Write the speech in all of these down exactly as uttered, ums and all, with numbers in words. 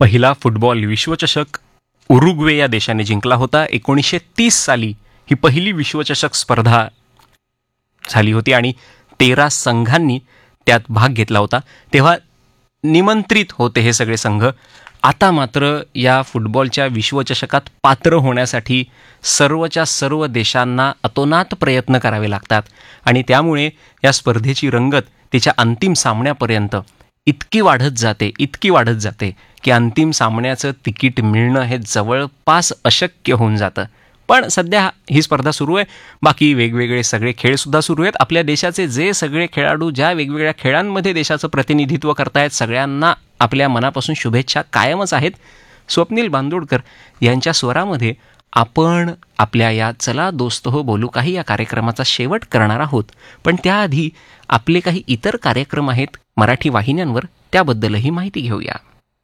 पहिला फुटबॉल विश्वचषक उरुग्वे या देशाने जिंकला होता. एकोणीसशे तीस साली ही पहिली विश्वचषक स्पर्धा झाली होती आणि तेरा संघांनी त्यात भाग घेतला होता. तेव्हा निमंत्रित होते हे सगळे संघ. आता मात्र या फुटबॉलच्या विश्वचषकात पात्र होण्यासाठी सर्वच्या सर्व देशांना अतोनात प्रयत्न करावे लागतात आणि त्यामुळे या स्पर्धेची रंगत तिच्या अंतिम सामन्यापर्यंत इतकी वाढत जाते इतकी वाढत जाते की अंतिम सामन्याचं तिकीट मिळणं हे जवळपास अशक्य होऊन जातं. पण सध्या ही स्पर्धा सुरू आहे. बाकी वेगवेगळे सगळे खेळसुद्धा सुरू आहेत. आपल्या देशाचे जे सगळे खेळाडू ज्या वेगवेगळ्या खेळांमध्ये देशाचं प्रतिनिधित्व करतायत सगळ्यांना आपल्या मनापासून शुभेच्छा कायमच आहेत. स्वप्नील बांदोडकर यांच्या स्वरामध्ये आपण आपल्या या चला दोस्त हो बोलू काही या कार्यक्रमाचा शेवट करणार आहोत. पण त्याआधी आपले काही इतर कार्यक्रम आहेत मराठी वाहिन्यांवर, त्याबद्दलही माहिती घेऊया.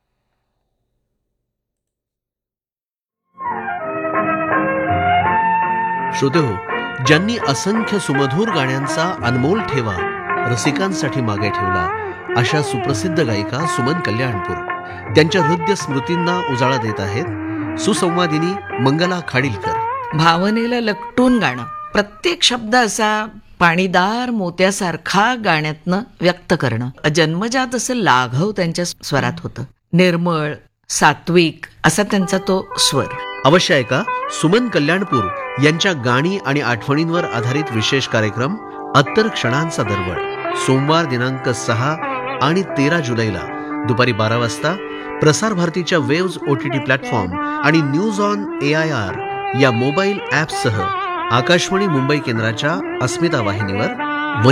श्रोते हो, ज्यांनी असंख्य सुमधूर गाण्यांचा अनमोल ठेवा रसिकांसाठी मागे ठेवला अशा सुप्रसिद्ध गायिका सुमन कल्याणपूर त्यांच्या हृदय स्मृतींना उजाळा देत आहेत सुसंवादिनी मंगला खाडीलकर. भावनेला लकटून गाणं, प्रत्येक शब्द असा पाणीदार मोत्यासारखा गाण्यातनं व्यक्त करणं, जन्मजात असं लाघव त्यांच्या स्वरात होतं. निर्मळ सात्विक असा त्यांचा तो स्वर. अवश्य ऐका सुमन कल्याणपूर यांच्या गाणी आणि आठवणींवर आधारित विशेष कार्यक्रम अत्तर क्षणांचा दरवळ, सोमवार दिनांक सहा आणि तेरा जुलैला दुपारी बारा वाजता प्रसार भारतीच्या वेव्ज ओटीटी प्लॅटफॉर्म आणि news on A I R या मोबाईल ॲपसह आकाशवाणी मुंबई केंद्राच्या अस्मिता वाहिनीवर